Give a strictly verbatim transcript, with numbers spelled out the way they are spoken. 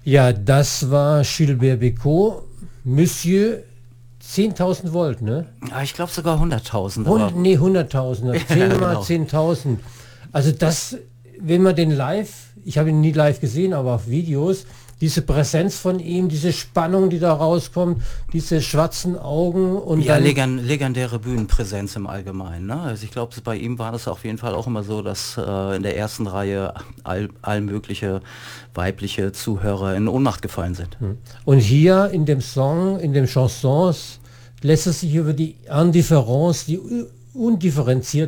Ja, das war Gilbert Bécaud, Monsieur zehntausend Volt, ne? Ja, ich glaube sogar hunderttausend. Hund, nee, hunderttausend, zehn mal genau. zehntausend. Also das, wenn man den live, ich habe ihn nie live gesehen, aber auf Videos, diese Präsenz von ihm, diese Spannung, die da rauskommt, diese schwarzen Augen und Ja, dann legan, legendäre Bühnenpräsenz im Allgemeinen. Ne? Also ich glaube, bei ihm war das auf jeden Fall auch immer so, dass äh, in der ersten Reihe all, all mögliche weibliche Zuhörer in Ohnmacht gefallen sind. Und hier in dem Song, in den Chansons, lässt es sich über die Indifferenz, die undifferenzierte